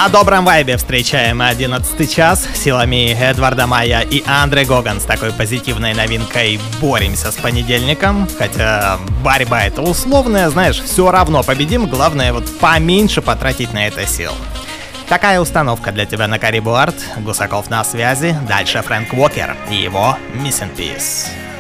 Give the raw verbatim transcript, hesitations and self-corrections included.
На добром вайбе встречаем одиннадцатый час. Силами Эдварда Майя и Андре Гоган с такой позитивной новинкой боремся с понедельником. Хотя борьба это условная, знаешь, все равно победим. Главное вот поменьше потратить на это сил. Такая установка для тебя на Карибу Арт. Гусаков на связи. Дальше Фрэнк Уокер и его Missing Piece.